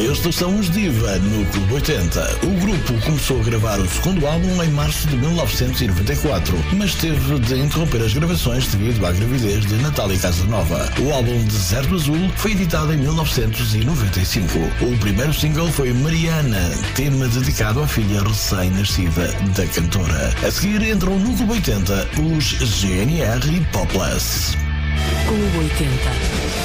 Estes são os Diva no Clube 80. O grupo começou a gravar o segundo álbum em março de 1994, mas teve de interromper as gravações devido à gravidez de Natália Casanova. O álbum Deserto Azul foi editado em 1995. O primeiro single foi Mariana, tema dedicado à filha recém-nascida da cantora. A seguir entram no Clube 80 os GNR e Popless. Clube 80.